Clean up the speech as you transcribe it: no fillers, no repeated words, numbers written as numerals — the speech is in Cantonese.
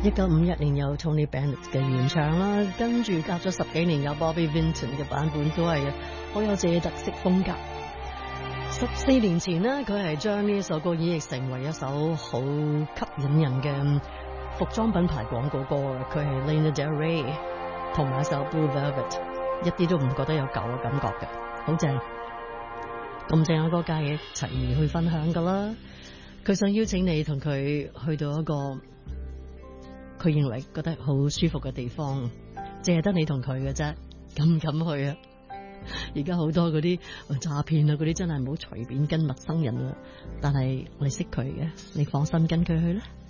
1951年有 Tony Bennett 嘅原唱啦，跟住隔咗10幾年有 Bobby Vinton 嘅版本，都係好有自己特色風格。14年前呢，佢係將呢首歌演繹成為一首好吸引人嘅服裝品牌廣告歌。佢係 Lana Del Rey 同埋一首 Blue Velvet， 一啲都唔覺得有舊嘅感覺嘅，好正。咁正嘅歌梗係一齊去分享噶啦。佢想邀請你同佢去到一個佢認為覺得好舒服嘅地方，淨係得你同佢嘅啫，敢唔敢去啊？而家好多嗰啲詐騙啊，嗰啲真係唔好隨便跟陌生人啊。但係我哋識佢嘅，你放心跟佢去啦。